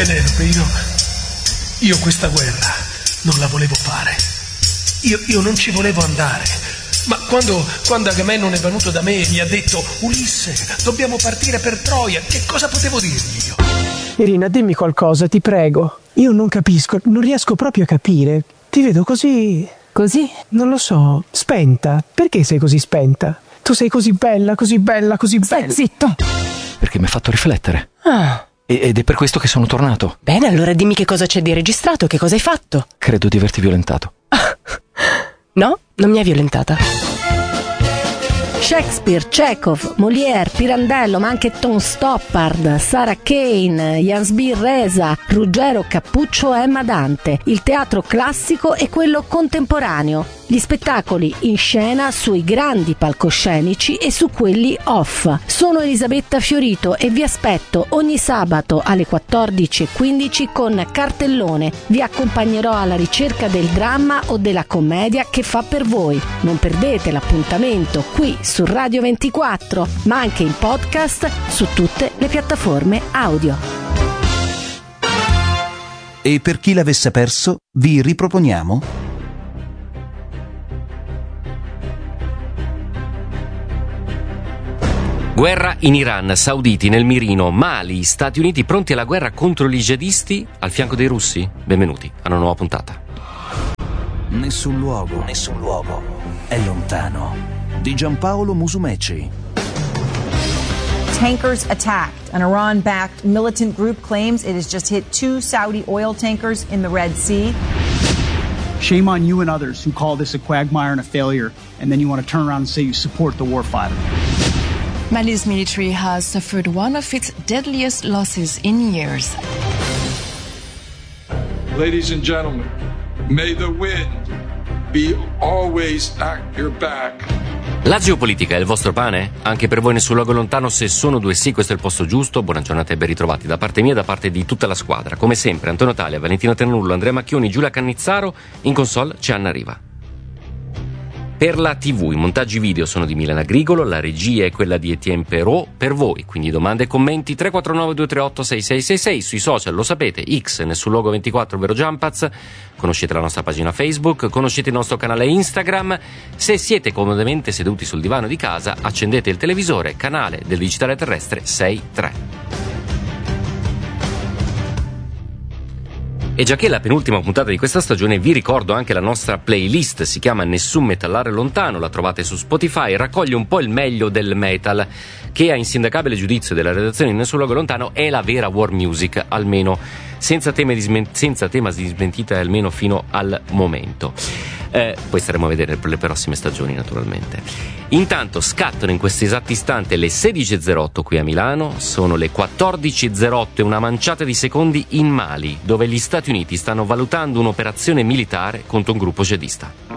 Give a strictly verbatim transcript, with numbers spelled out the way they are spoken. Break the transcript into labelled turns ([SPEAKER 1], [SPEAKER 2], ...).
[SPEAKER 1] Penelope, io, io questa guerra non la volevo fare. Io, io non ci volevo andare. Ma quando, quando Agamennone è venuto da me e mi ha detto: Ulisse, dobbiamo partire per Troia, che cosa potevo dirgli io?
[SPEAKER 2] Irina, dimmi qualcosa, ti prego. Io non capisco, non riesco proprio a capire. Ti vedo così...
[SPEAKER 3] Così?
[SPEAKER 2] Non lo so, spenta. Perché sei così spenta? Tu sei così bella, così bella, così bella.
[SPEAKER 3] Stai zitto.
[SPEAKER 4] Perché mi ha fatto riflettere.
[SPEAKER 3] Ah.
[SPEAKER 4] Ed è per questo che sono tornato.
[SPEAKER 3] Bene, allora dimmi che cosa c'è di registrato, che cosa hai fatto.
[SPEAKER 4] Credo di averti violentato.
[SPEAKER 3] No, non mi hai violentata.
[SPEAKER 5] Shakespeare, Chekhov, Molière, Pirandello, ma anche Tom Stoppard, Sarah Kane, Jansbir Reza, Ruggero Cappuccio e Emma Dante. Il teatro classico e quello contemporaneo. Gli spettacoli in scena sui grandi palcoscenici e su quelli off. Sono Elisabetta Fiorito e vi aspetto ogni sabato alle quattordici e quindici con Cartellone. Vi accompagnerò alla ricerca del dramma o della commedia che fa per voi. Non perdete l'appuntamento qui su Radio ventiquattro, ma anche in podcast su tutte le piattaforme audio.
[SPEAKER 6] E per chi l'avesse perso, vi riproponiamo
[SPEAKER 7] Guerra in Iran, sauditi nel mirino, Mali, Stati Uniti pronti alla guerra contro gli jihadisti al fianco dei russi? Benvenuti a una nuova puntata.
[SPEAKER 6] Nessun luogo, nessun luogo è lontano. Di Giampaolo Musumeci.
[SPEAKER 8] Tankers attacked. An Iran-backed militant group claims it has just hit two Saudi oil tankers in the Red Sea.
[SPEAKER 9] Shame on you and others who call this a quagmire and a failure, and then you want to turn around and say you support the warfighter.
[SPEAKER 10] Mali's military has suffered one of its deadliest losses in years.
[SPEAKER 11] Ladies and gentlemen, may the wind be always at your back.
[SPEAKER 7] La geopolitica è il vostro pane? Anche per voi Nessun Luogo Lontano, se sono due sì, questo è il posto giusto. Buona giornata e ben ritrovati da parte mia e da parte di tutta la squadra. Come sempre Antonio Talia, Valentina Ternullo, Andrea Macchioni, Giulia Cannizzaro. In console c'è Anna Riva. Per la tivù i montaggi video sono di Milena Grigolo, la regia è quella di Etienne Perrault. Per voi, quindi domande e commenti, tre quattro nove due tre otto sei sei sei sei. Sui social lo sapete, X Nessun Luogo ventiquattro, ovvero Jumpaz. Conoscete la nostra pagina Facebook, conoscete il nostro canale Instagram. Se siete comodamente seduti sul divano di casa, accendete il televisore, canale del digitale terrestre sei tre. E già che è la penultima puntata di questa stagione, vi ricordo anche la nostra playlist, si chiama Nessun Metallare Lontano, la trovate su Spotify, raccoglie un po' il meglio del metal, che a insindacabile giudizio della redazione di Nessun Luogo Lontano è la vera war music, almeno senza tema di, sment- senza tema di smentita, almeno fino al momento. Eh, poi staremo a vedere per le prossime stagioni, naturalmente. Intanto scattano in questo esatto istante le sedici e zero otto qui a Milano, sono le quattordici e zero otto e una manciata di secondi in Mali, dove gli Stati Uniti stanno valutando un'operazione militare contro un gruppo jihadista.